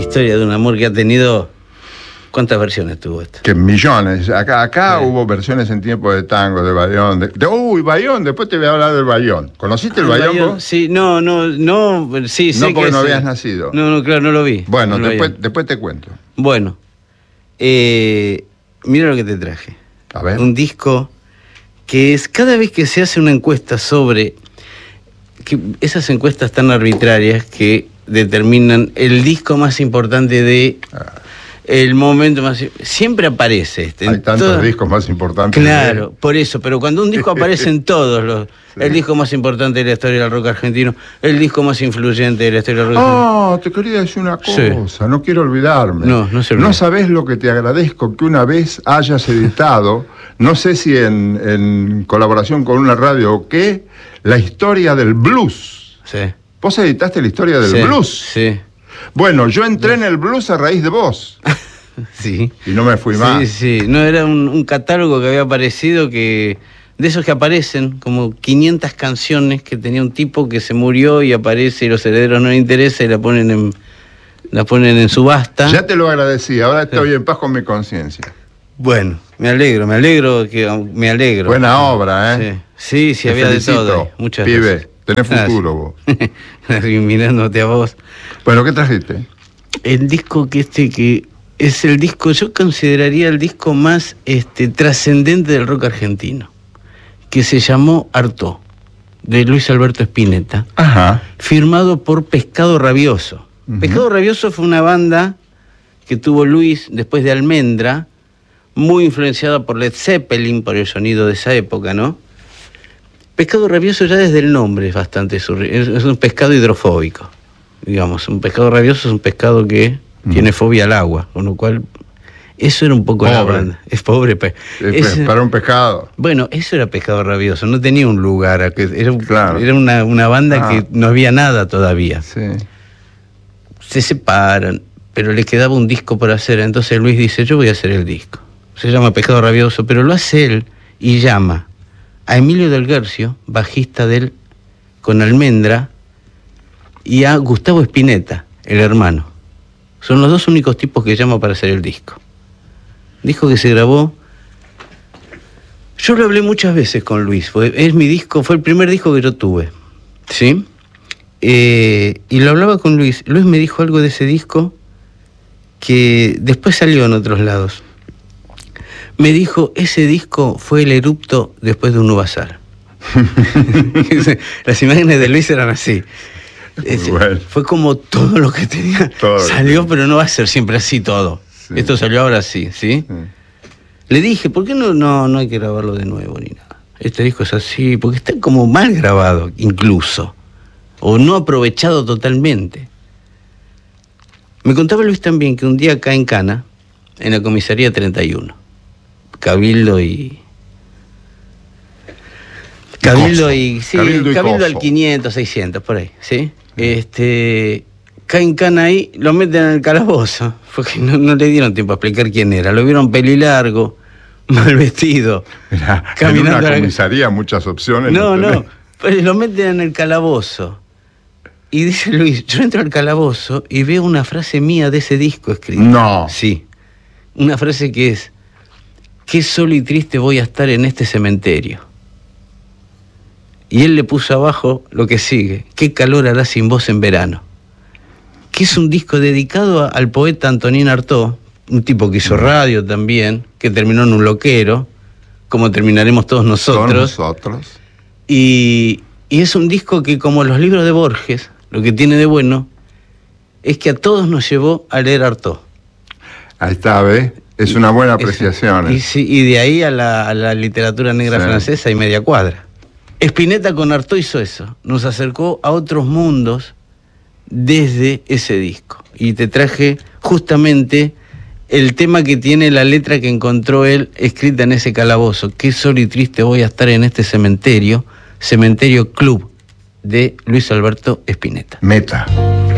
Historia de un amor que ha tenido... ¿Cuántas versiones tuvo esto? Que millones. Acá hubo versiones en tiempo de tango, de Bayón. Bayón, después te voy a hablar del Bayón. ¿Conociste el Bayón vos? Sí, sí, sé no, porque que no habías nacido. No, claro, no lo vi. Bueno, después te cuento. Bueno, mira lo que te traje. A ver. Un disco que es, cada vez que se hace una encuesta sobre, que esas encuestas tan arbitrarias que determinan el disco más importante de... El momento más... Siempre aparece Hay tantos discos más importantes. Claro, por eso. Pero cuando un disco aparece en todos los... Sí. El disco más importante de la historia del rock argentino, el disco más influyente de la historia del rock argentino. Te quería decir una cosa, no quiero olvidarme. No se olvide. No sabés lo que te agradezco que una vez hayas editado, no sé si en colaboración con una radio o qué, la historia del blues. Sí. ¿Vos editaste la historia del blues? Sí. Bueno, yo entré en el blues a raíz de vos. Sí. Y no me fui más. Sí. No, era un catálogo que había aparecido que... De esos que aparecen, como 500 canciones que tenía un tipo que se murió y aparece y los herederos no les interesa y la ponen en subasta. Ya te lo agradecí, ahora estoy en paz con mi conciencia. Bueno, me alegro. Buena obra, ¿eh? Sí, había felicito, de todo. Muchas pibe, gracias. Tenés futuro vos. Mirándote a vos. Bueno, ¿qué trajiste? El disco que es el disco, yo consideraría el disco más trascendente del rock argentino, que se llamó Artaud, de Luis Alberto Spinetta. Ajá. Firmado por Pescado Rabioso. Uh-huh. Pescado Rabioso fue una banda que tuvo Luis después de Almendra, muy influenciada por Led Zeppelin, por el sonido de esa época, ¿no? Pescado rabioso ya desde el nombre es bastante surreal. Es un pescado hidrofóbico, digamos. Un pescado rabioso es un pescado que tiene fobia al agua, con lo cual eso era un poco la banda. Es pobre. Para un pescado. Bueno, eso era Pescado Rabioso, no tenía un lugar. Era una banda que no había nada todavía. Sí. Se separan, pero le quedaba un disco por hacer. Entonces Luis dice, yo voy a hacer el disco. Se llama Pescado Rabioso, pero lo hace él y llama a Emilio Del Guercio, bajista con Almendra, y a Gustavo Spinetta, el hermano. Son los dos únicos tipos que llama para hacer el disco. Disco que se grabó... Yo lo hablé muchas veces con Luis, fue el primer disco que yo tuve, ¿sí? Y lo hablaba con Luis. Luis me dijo algo de ese disco que después salió en otros lados. Me dijo, ese disco fue el erupto después de un Uvasar. Las imágenes de Luis eran así. Bueno. Fue como todo lo que tenía salió, pero no va a ser siempre así todo. Sí. Esto salió ahora sí. Le dije, ¿por qué no hay que grabarlo de nuevo ni nada? Este disco es así, porque está como mal grabado incluso, o no aprovechado totalmente. Me contaba Luis también que un día acá en Cana, en la comisaría 31, Cabildo al 500, 600, por ahí, ¿sí? Cae en Cana ahí, lo meten en el calabozo, porque no le dieron tiempo a explicar quién era. Lo vieron pelilargo, mal vestido. Caminando en una comisaría muchas opciones. No, pues lo meten en el calabozo. Y dice Luis, yo entro al calabozo y veo una frase mía de ese disco escrita. No. Sí, una frase que es: qué solo y triste voy a estar en este cementerio. Y él le puso abajo lo que sigue: qué calor hará sin vos en verano. Que es un disco dedicado al poeta Antonín Artaud, un tipo que hizo radio también, que terminó en un loquero, como terminaremos todos nosotros. Y es un disco que, como los libros de Borges, lo que tiene de bueno es que a todos nos llevó a leer Artaud. Ahí está, ¿ves? Es una buena apreciación. Y de ahí a la literatura negra francesa y media cuadra. Spinetta con Artaud hizo eso, nos acercó a otros mundos desde ese disco. Y te traje justamente el tema que tiene la letra que encontró él escrita en ese calabozo: qué solo y triste voy a estar en este cementerio, Cementerio Club, de Luis Alberto Spinetta. Meta.